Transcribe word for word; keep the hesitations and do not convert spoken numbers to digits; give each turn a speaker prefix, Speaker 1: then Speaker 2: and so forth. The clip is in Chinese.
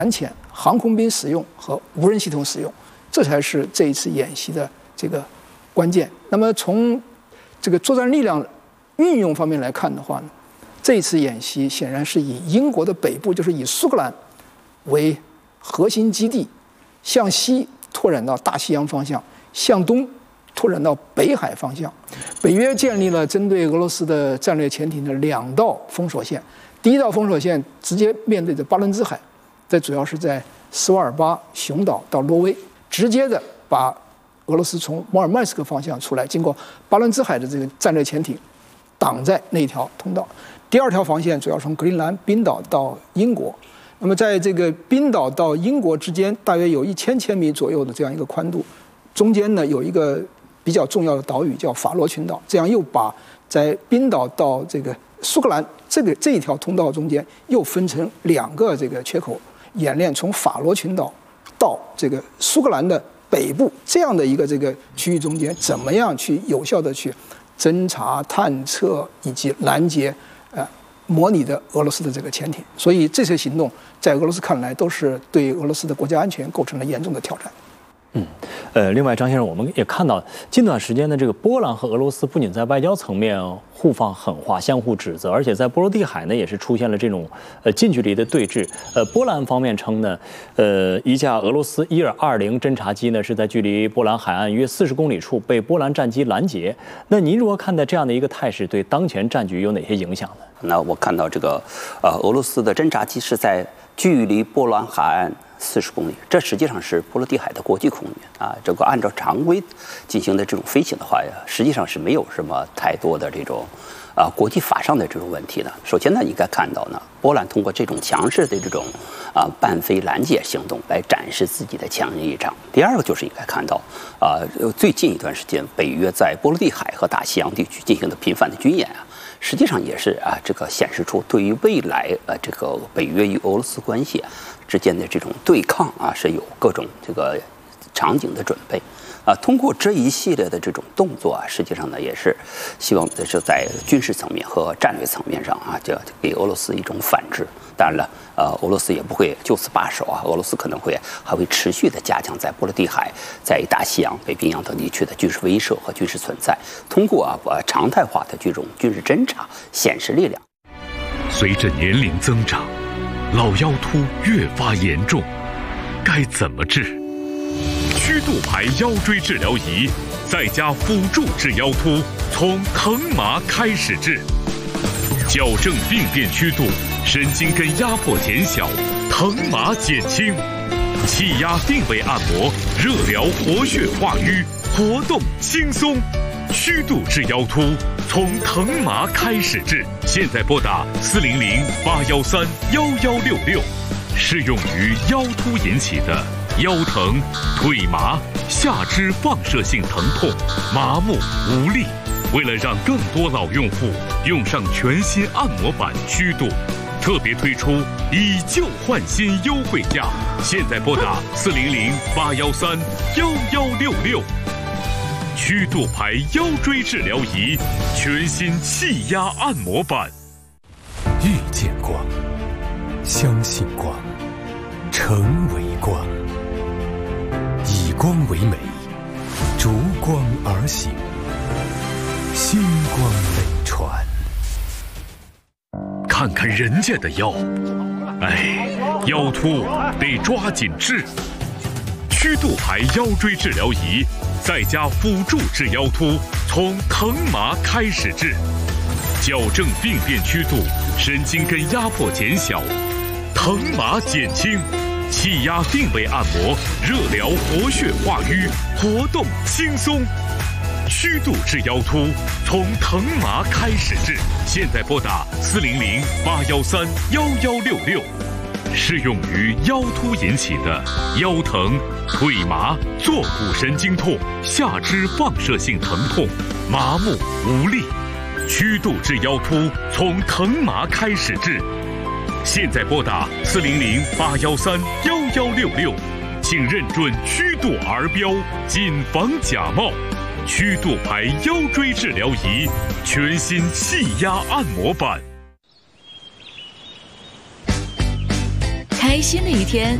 Speaker 1: 反潜、航空兵使用和无人系统使用，这才是这一次演习的这个关键。那么从这个作战力量运用方面来看的话呢，这一次演习显然是以英国的北部，就是以苏格兰为核心基地，向西拓展到大西洋方向，向东拓展到北海方向。北约建立了针对俄罗斯的战略潜艇的两道封锁线，第一道封锁线直接面对着巴伦支海，这主要是在斯瓦尔巴、熊岛到挪威，直接的把俄罗斯从摩尔曼斯克方向出来，经过巴伦支海的这个战略潜艇挡在那条通道。第二条防线主要从格陵兰、冰岛到英国。那么在这个冰岛到英国之间，大约有一千千米左右的这样一个宽度，中间呢有一个比较重要的岛屿叫法罗群岛，这样又把在冰岛到这个苏格兰这个这一条通道中间又分成两个这个缺口，演练从法罗群岛到这个苏格兰的北部这样的一个这个区域中间，怎么样去有效的去侦察、探测以及拦截呃模拟的俄罗斯的这个潜艇。所以这些行动在俄罗斯看来都是对俄罗斯的国家安全构成了严重的挑战。
Speaker 2: 嗯，呃，另外，张先生，我们也看到近段时间的这个波兰和俄罗斯不仅在外交层面互放狠话、相互指责，而且在波罗的海呢也是出现了这种呃近距离的对峙。呃，波兰方面称呢，呃，一架俄罗斯伊尔二零侦察机呢是在距离波兰海岸约四十公里处被波兰战机拦截。那您如何看待这样的一个态势，对当前战局有哪些影响呢？
Speaker 3: 那我看到这个呃俄罗斯的侦察机是在距离波兰海岸四十公里，这实际上是波罗的海的国际空域啊。这个按照常规进行的这种飞行的话呀，实际上是没有什么太多的这种啊国际法上的这种问题的。首先呢，应该看到呢，波兰通过这种强势的这种啊伴飞拦截行动来展示自己的强硬立场。第二个就是应该看到啊，最近一段时间北约在波罗的海和大西洋地区进行的频繁的军演啊。实际上也是啊，这个显示出对于未来呃这个北约与俄罗斯关系之间的这种对抗啊，是有各种这个场景的准备啊。通过这一系列的这种动作啊，实际上呢也是希望的是在军事层面和战略层面上啊，就给俄罗斯一种反制。当然了，呃，俄罗斯也不会就此罢手啊，俄罗斯可能会还会持续的加强在波罗的海、在大西洋、北冰洋等地区的军事威慑和军事存在，通过啊呃常态化的这种军事侦察显示力量。
Speaker 4: 随着年龄增长，老腰突越发严重，该怎么治？曲度牌腰椎治疗仪再加辅助治腰突，从疼麻开始治，矫正病变曲度，神经根压迫减小，疼麻减轻，气压定位按摩，热疗活血化瘀，活动轻松。曲度治腰突，从疼麻开始治。现在拨打四零零八幺三幺幺六六，适用于腰突引起的腰疼、腿麻、下肢放射性疼痛、麻木无力。为了让更多老用户用上全新按摩板曲度，特别推出以旧换新优惠价。现在拨打四零零八幺三幺幺六六。曲度牌腰椎治疗仪，全新气压按摩板。
Speaker 5: 遇见光，相信光，成为光，以光为美，逐光而行，星光美传。
Speaker 4: 看看人家的腰，哎，腰突得抓紧治。曲度牌腰椎治疗仪再加辅助治腰突，从疼麻开始治，矫正病变曲度，神经根压迫减小，疼麻减轻，气压定位按摩，热疗活血化瘀，活动轻松。曲度治腰突，从疼麻开始治。现在拨打四零零八幺三幺幺六六，适用于腰突引起的腰疼、腿麻、坐骨神经痛、下肢放射性疼痛、麻木无力。曲度治腰突，从疼麻开始治。现在拨打四零零八幺三幺幺六六，请认准曲度儿标，谨防假冒。曲度牌腰椎治疗仪，全新气压按摩板。
Speaker 6: 开开心的一天。